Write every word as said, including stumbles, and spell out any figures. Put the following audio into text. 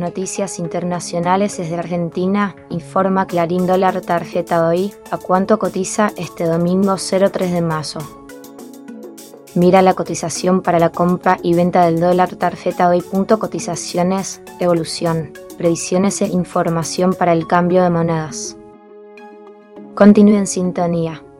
noticias internacionales desde Argentina, informa Clarín Dólar Tarjeta Hoy a cuánto cotiza este domingo cero tres de mayo. Mira la cotización para la compra y venta del dólar tarjeta hoy. Cotizaciones, evolución, previsiones e información para el cambio de monedas. Continúe en sintonía.